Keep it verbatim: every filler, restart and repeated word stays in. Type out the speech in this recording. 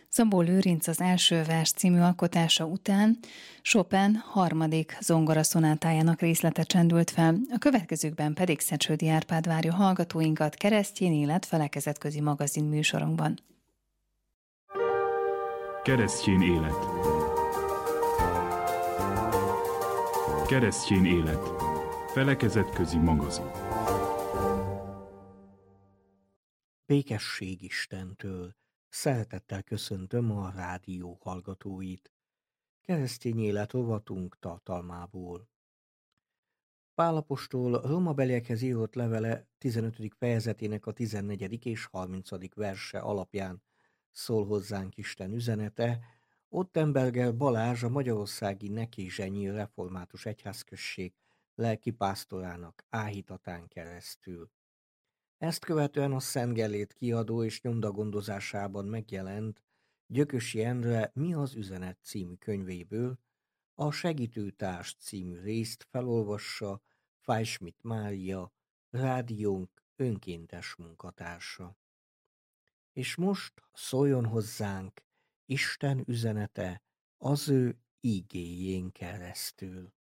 Szabó Lőrinc az első vers című alkotása után Chopin harmadik zongoraszonátájának részlete csendült fel, a következőkben pedig Szecsődi Árpád várja hallgatóinkat Keresztény élet felekezetközi magazin műsorunkban. Keresztény élet. Keresztény élet. Felekezetközi magazin. Békesség Istentől. Szeretettel köszöntöm a rádió hallgatóit. Keresztény élet rovatunk tartalmából. Pál apostol rómabeliekhez írott levele tizenötödik fejezetének a tizennegyedik és harmincadik verse alapján szól hozzánk Isten üzenete. Ottenberger Balázs, a magyarországi Nekézsenyi Református Egyházközség lelkipásztorának áhítatán keresztül. Ezt követően a Szent Gellért kiadó és nyomdagondozásában megjelent Gyökösi Endre Mi az üzenet című könyvéből a Segítőtárs című részt felolvassa Fájschmidt Mária, rádiónk önkéntes munkatársa. És most szóljon hozzánk Isten üzenete az ő ígéjén keresztül.